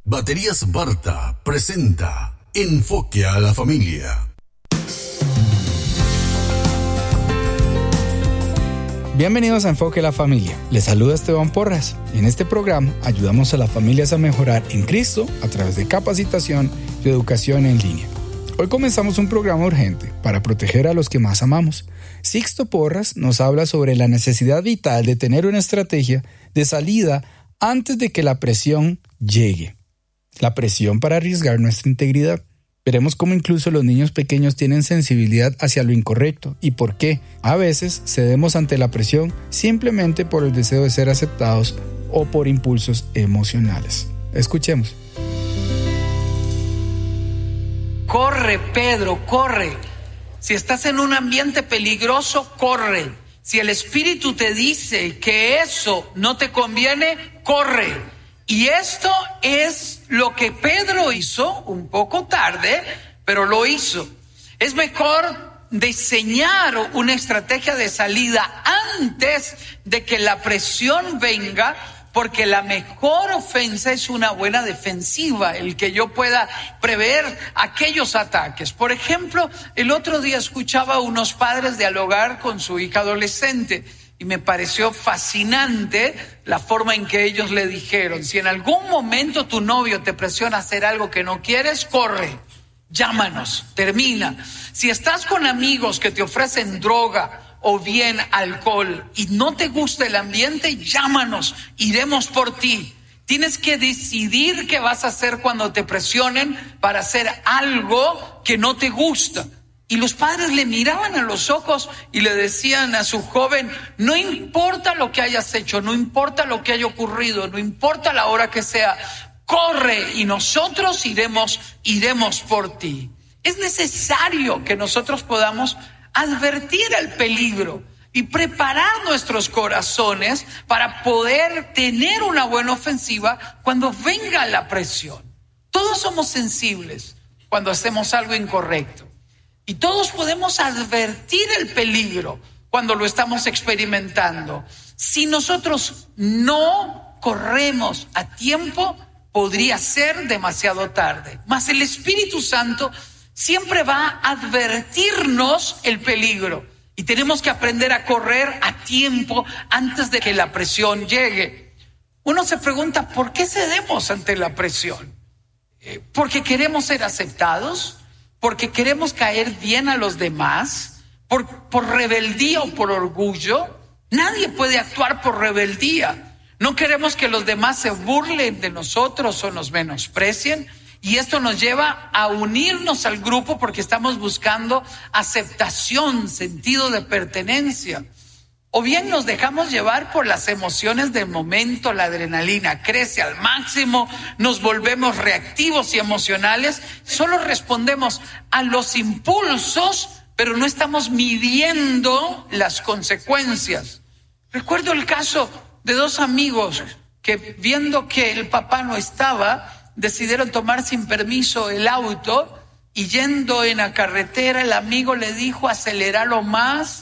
Baterías Barta presenta Enfoque a la Familia. Bienvenidos a Enfoque a la Familia. Les saluda Esteban Porras. En este programa ayudamos a las familias a mejorar en Cristo a través de capacitación y educación en línea. Hoy comenzamos un programa urgente para proteger a los que más amamos. Sixto Porras nos habla sobre la necesidad vital de tener una estrategia de salida antes de que la presión llegue. La presión para arriesgar nuestra integridad. Veremos cómo incluso los niños pequeños tienen sensibilidad hacia lo incorrecto y por qué a veces cedemos ante la presión simplemente por el deseo de ser aceptados o por impulsos emocionales. Escuchemos. Corre, Pedro, corre. Si estás en un ambiente peligroso, corre. Si el Espíritu te dice que eso no te conviene, corre. Y esto es lo que Pedro hizo un poco tarde, pero lo hizo. Es mejor diseñar una estrategia de salida antes de que la presión venga, porque la mejor ofensa es una buena defensiva, el que yo pueda prever aquellos ataques. Por ejemplo, el otro día escuchaba a unos padres dialogar con su hija adolescente y me pareció fascinante la forma en que ellos le dijeron: si en algún momento tu novio te presiona a hacer algo que no quieres, corre, llámanos, termina. Si estás con amigos que te ofrecen droga o bien alcohol y no te gusta el ambiente, llámanos, iremos por ti. Tienes que decidir qué vas a hacer cuando te presionen para hacer algo que no te gusta. Y los padres le miraban a los ojos y le decían a su joven: no importa lo que hayas hecho, no importa lo que haya ocurrido, no importa la hora que sea, corre y nosotros iremos por ti. Es necesario que nosotros podamos advertir el peligro y preparar nuestros corazones para poder tener una buena ofensiva cuando venga la presión. Todos somos sensibles cuando hacemos algo incorrecto. Y todos podemos advertir el peligro cuando lo estamos experimentando. Si nosotros no corremos a tiempo, podría ser demasiado tarde. Mas el Espíritu Santo siempre va a advertirnos el peligro. Y tenemos que aprender a correr a tiempo antes de que la presión llegue. Uno se pregunta: ¿por qué cedemos ante la presión? ¿Porque queremos ser aceptados? ¿Porque queremos caer bien a los demás? ¿Por rebeldía o por orgullo? Nadie puede actuar por rebeldía. No queremos que los demás se burlen de nosotros o nos menosprecien. Y esto nos lleva a unirnos al grupo porque estamos buscando aceptación, sentido de pertenencia. O bien nos dejamos llevar por las emociones del momento, la adrenalina crece al máximo, nos volvemos reactivos y emocionales, solo respondemos a los impulsos, pero no estamos midiendo las consecuencias. Recuerdo el caso de dos amigos que, viendo que el papá no estaba, decidieron tomar sin permiso el auto y, yendo en la carretera, el amigo le dijo: aceléralo más.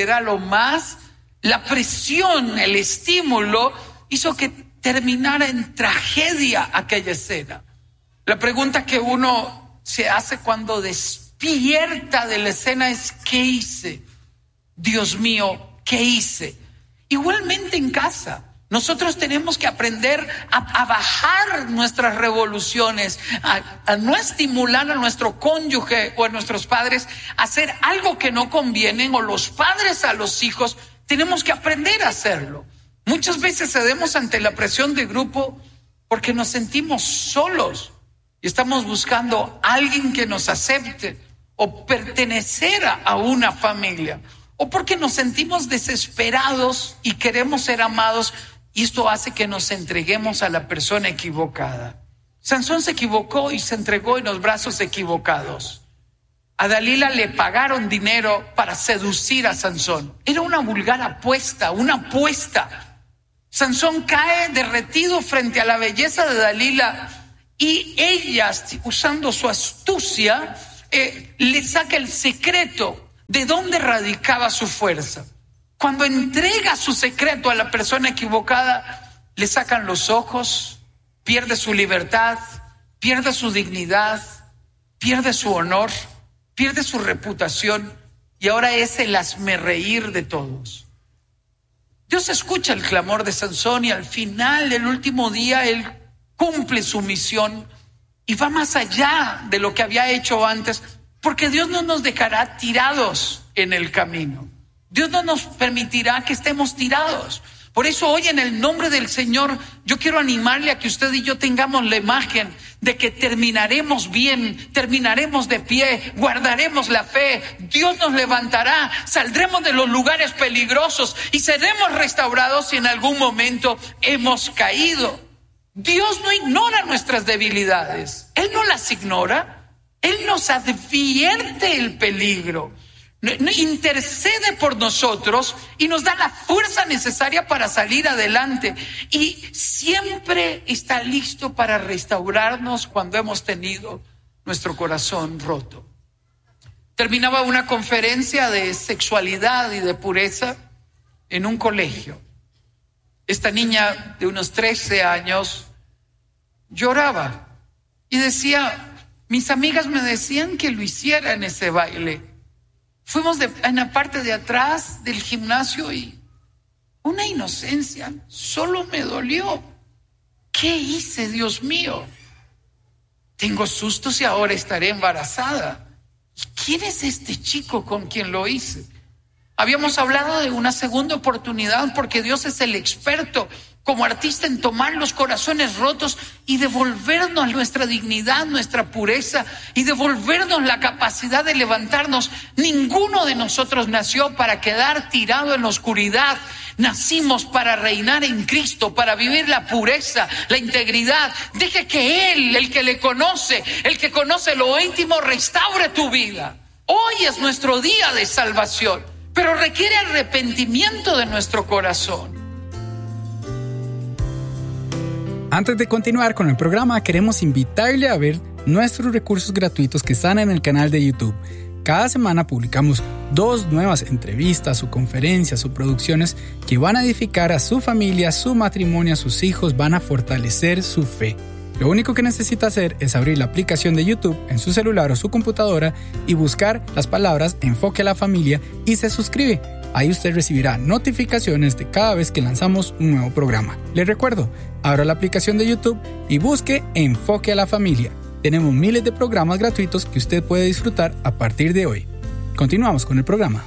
La presión, el estímulo, hizo que terminara en tragedia aquella escena. La pregunta que uno se hace cuando despierta de la escena es: ¿qué hice? Dios mío, ¿qué hice? Igualmente en casa, nosotros tenemos que aprender a bajar nuestras revoluciones, a no estimular a nuestro cónyuge o a nuestros padres a hacer algo que no conviene, o los padres a los hijos. Tenemos que aprender a hacerlo. Muchas veces cedemos ante la presión de grupo porque nos sentimos solos y estamos buscando a alguien que nos acepte o pertenecer a una familia, o porque nos sentimos desesperados y queremos ser amados, y esto hace que nos entreguemos a la persona equivocada. Sansón se equivocó y se entregó en los brazos equivocados. A Dalila le pagaron dinero para seducir a Sansón. Era una vulgar apuesta, una apuesta. Sansón cae derretido frente a la belleza de Dalila y ella, usando su astucia, le saca el secreto de dónde radicaba su fuerza. Cuando entrega su secreto a la persona equivocada, le sacan los ojos, pierde su libertad, pierde su dignidad, pierde su honor, pierde su reputación y ahora es el hazmerreír de todos. Dios escucha el clamor de Sansón y al final del último día él cumple su misión y va más allá de lo que había hecho antes, porque Dios no nos dejará tirados en el camino. Dios no nos permitirá que estemos tirados. Por eso hoy en el nombre del Señor yo quiero animarle a que usted y yo tengamos la imagen de que terminaremos bien, terminaremos de pie, guardaremos la fe, Dios nos levantará, saldremos de los lugares peligrosos y seremos restaurados si en algún momento hemos caído. Dios no ignora nuestras debilidades, Él no las ignora, Él nos advierte el peligro. Intercede por nosotros y nos da la fuerza necesaria para salir adelante y siempre está listo para restaurarnos cuando hemos tenido nuestro corazón roto. Terminaba una conferencia de sexualidad y de pureza en un colegio. Esta niña de unos 13 años lloraba y decía, mis amigas me decían que lo hiciera en ese baile. Fuimos en la parte de atrás del gimnasio y una inocencia, solo me dolió. ¿Qué hice, Dios mío? Tengo sustos y ahora estaré embarazada. ¿Quién es este chico con quien lo hice? Habíamos hablado de una segunda oportunidad porque Dios es el experto como artista en tomar los corazones rotos y devolvernos nuestra dignidad, nuestra pureza y devolvernos la capacidad de levantarnos. Ninguno de nosotros nació para quedar tirado en la oscuridad. Nacimos para reinar en Cristo, para vivir la pureza, la integridad. Deje que Él, el que le conoce, el que conoce lo íntimo, restaure tu vida. Hoy es nuestro día de salvación, pero requiere arrepentimiento de nuestro corazón. Antes de continuar con el programa, queremos invitarle a ver nuestros recursos gratuitos que están en el canal de YouTube. Cada semana publicamos 2 nuevas entrevistas o conferencias o producciones que van a edificar a su familia, su matrimonio, a sus hijos, van a fortalecer su fe. Lo único que necesita hacer es abrir la aplicación de YouTube en su celular o su computadora y buscar las palabras Enfoque a la Familia y se suscribe. Ahí usted recibirá notificaciones de cada vez que lanzamos un nuevo programa. Les recuerdo, abra la aplicación de YouTube y busque Enfoque a la Familia. Tenemos miles de programas gratuitos que usted puede disfrutar a partir de hoy. Continuamos con el programa.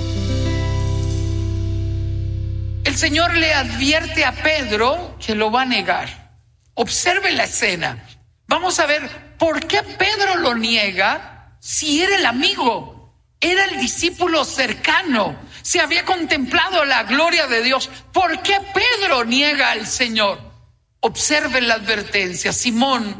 El Señor le advierte a Pedro que lo va a negar. Observe la escena. Vamos a ver por qué Pedro lo niega si era el amigo, era el discípulo cercano, se había contemplado la gloria de Dios. ¿Por qué Pedro niega al Señor? Observe la advertencia. Simón,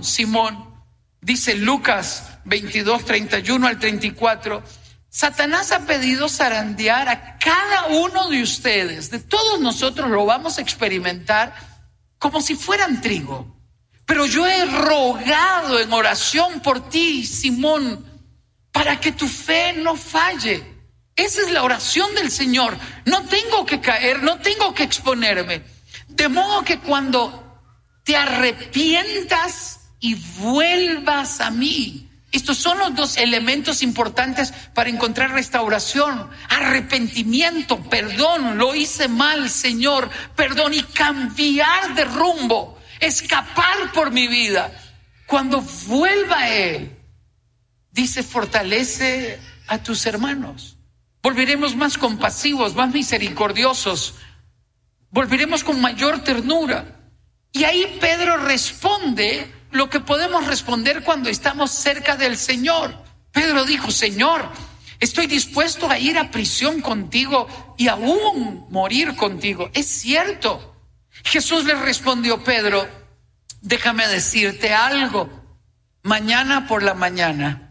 dice Lucas 22, 31 al 34, Satanás ha pedido zarandear a cada uno de ustedes. De todos nosotros lo vamos a experimentar como si fueran trigo. Pero yo he rogado en oración por ti, Simón, para que tu fe no falle. Esa es la oración del Señor. No tengo que caer, no tengo que exponerme. De modo que cuando te arrepientas y vuelvas a mí. Estos son los 2 elementos importantes para encontrar restauración: arrepentimiento, perdón, lo hice mal, Señor, perdón, y cambiar de rumbo, escapar por mi vida. Cuando vuelva a Él, dice, fortalece a tus hermanos. Volveremos más compasivos, más misericordiosos, volveremos con mayor ternura. Y ahí Pedro responde lo que podemos responder cuando estamos cerca del Señor. Pedro dijo, Señor, estoy dispuesto a ir a prisión contigo y aún morir contigo. Es cierto. Jesús le respondió, Pedro, déjame decirte algo. Mañana por la mañana,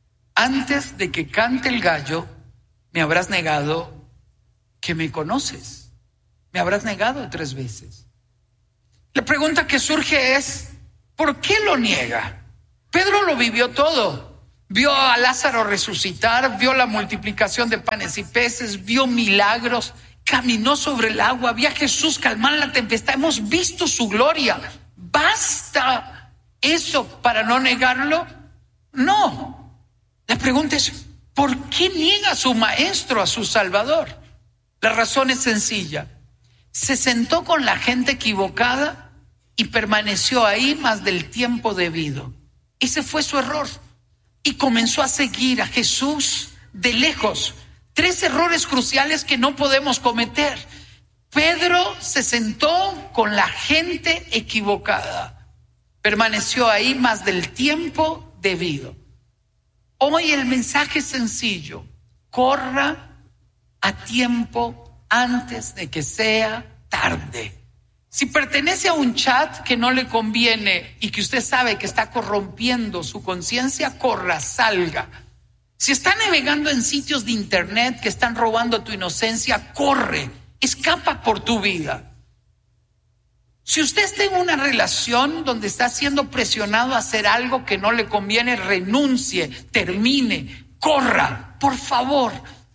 antes de que cante el gallo, me habrás negado que me conoces. Me habrás negado 3 veces. La pregunta que surge es, ¿por qué lo niega? Pedro lo vivió todo. Vio a Lázaro resucitar, vio la multiplicación de panes y peces, vio milagros, caminó sobre el agua, vio a Jesús calmar la tempestad. Hemos visto su gloria. Basta niega eso para no negarlo? No. La pregunta es, ¿por qué niega a su maestro, a su Salvador? La razón es sencilla. Se sentó con la gente equivocada y permaneció ahí más del tiempo debido. Ese fue su error. Y comenzó a seguir a Jesús de lejos. 3 errores cruciales que no podemos cometer. Pedro se sentó con la gente equivocada. Permaneció ahí más del tiempo debido. Hoy el mensaje es sencillo. Corra a tiempo antes de que sea tarde. Si pertenece a un chat que no le conviene y que usted sabe que está corrompiendo su conciencia, corra, salga. Si está navegando en sitios de internet que están robando tu inocencia, corre, escapa por tu vida. Si usted está en una relación donde está siendo presionado a hacer algo que no le conviene, renuncie, termine, corra, por favor,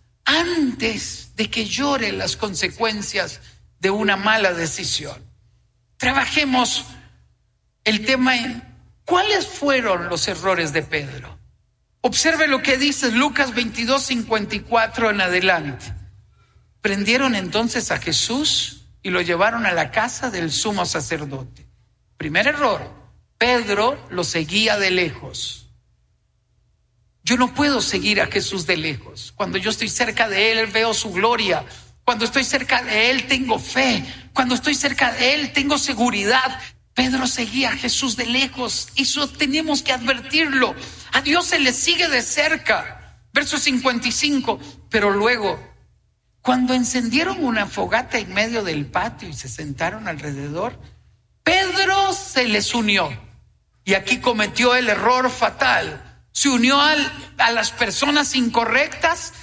antes de que llore las consecuencias de una mala decisión. Trabajemos el tema en cuáles fueron los errores de Pedro. Observe lo que dice Lucas 22:54 en adelante. Prendieron entonces a Jesús y lo llevaron a la casa del sumo sacerdote. Primer error, Pedro lo seguía de lejos. Yo no puedo seguir a Jesús de lejos. Cuando yo estoy cerca de Él, veo su gloria. Cuando estoy cerca de Él, tengo fe. Cuando estoy cerca de Él, tengo seguridad. Pedro seguía a Jesús de lejos. Eso tenemos que advertirlo. A Dios se le sigue de cerca. Verso 55. Pero luego, cuando encendieron una fogata en medio del patio y se sentaron alrededor, Pedro se les unió. Y aquí cometió el error fatal. Se unió a las personas incorrectas.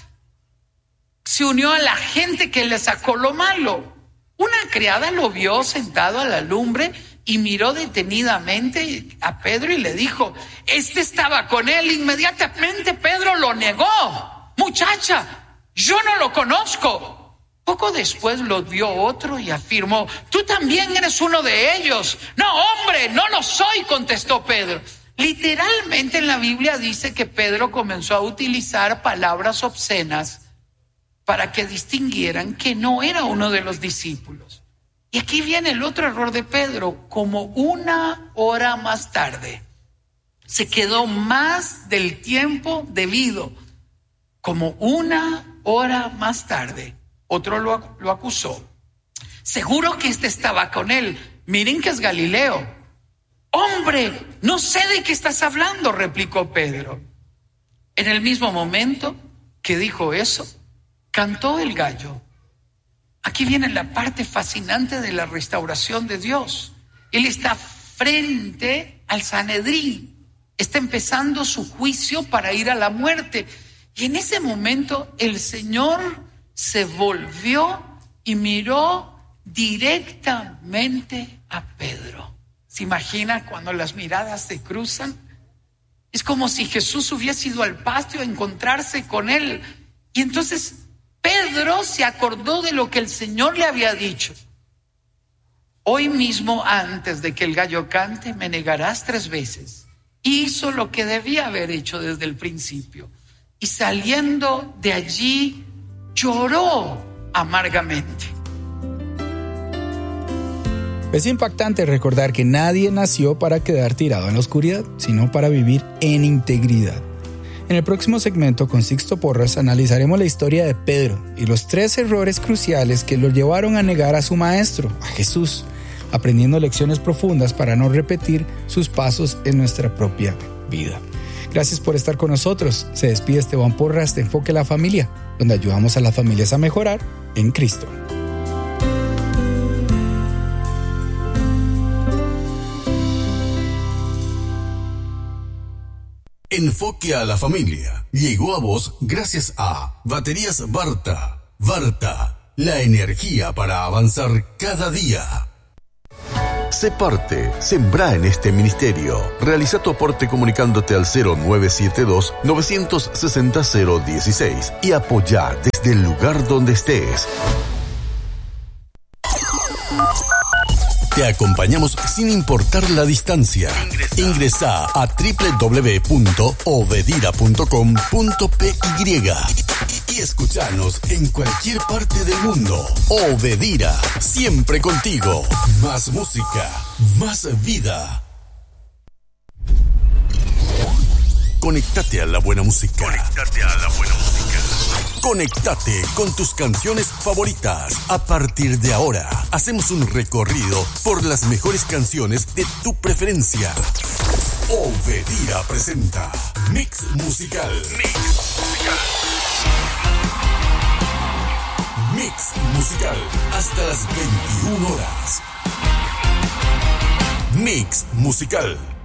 Se unió a la gente que le sacó lo malo. Una criada lo vio sentado a la lumbre y miró detenidamente a Pedro y le dijo, este estaba con él. Inmediatamente Pedro lo negó. Muchacha, yo no lo conozco. Poco después lo vio otro y afirmó, tú también eres uno de ellos. No, hombre, no lo soy, contestó Pedro. Literalmente en la Biblia dice que Pedro comenzó a utilizar palabras obscenas para que distinguieran que no era uno de los discípulos. Y aquí viene el otro error de Pedro. Como 1 hora más tarde, se quedó más del tiempo debido. Como 1 hora más tarde, otro lo acusó. Seguro que este estaba con él. Miren que es Galileo. Hombre, no sé de qué estás hablando, replicó Pedro. En el mismo momento que dijo eso, cantó el gallo. Aquí viene la parte fascinante de la restauración de Dios. Él está frente al Sanedrín. Está empezando su juicio para ir a la muerte. Y en ese momento el Señor se volvió y miró directamente a Pedro. ¿Se imagina cuando las miradas se cruzan? Es como si Jesús hubiese ido al patio a encontrarse con él. Y entonces Pedro se acordó de lo que el Señor le había dicho. Hoy mismo, antes de que el gallo cante, me negarás 3 veces. Hizo lo que debía haber hecho desde el principio. Y saliendo de allí, lloró amargamente. Es impactante recordar que nadie nació para quedar tirado en la oscuridad, sino para vivir en integridad. En el próximo segmento con Sixto Porras analizaremos la historia de Pedro y los 3 errores cruciales que lo llevaron a negar a su maestro, a Jesús, aprendiendo lecciones profundas para no repetir sus pasos en nuestra propia vida. Gracias por estar con nosotros. Se despide Esteban Porras de Enfoque a la Familia, donde ayudamos a las familias a mejorar en Cristo. Enfoque a la Familia llegó a vos gracias a Baterías Varta. Varta, la energía para avanzar cada día. Sé parte, sembrá en este ministerio. Realiza tu aporte comunicándote al 0972-960-016 y apoyá desde el lugar donde estés. Te acompañamos sin importar la distancia. Ingresa a www.obedira.com.py y escuchanos en cualquier parte del mundo. Obedira, siempre contigo. Más música, más vida. Conéctate a la buena música. Conéctate con tus canciones favoritas. A partir de ahora, hacemos un recorrido por las mejores canciones de tu preferencia. Obedira presenta Mix Musical. Mix Musical, hasta las 21 horas. Mix Musical.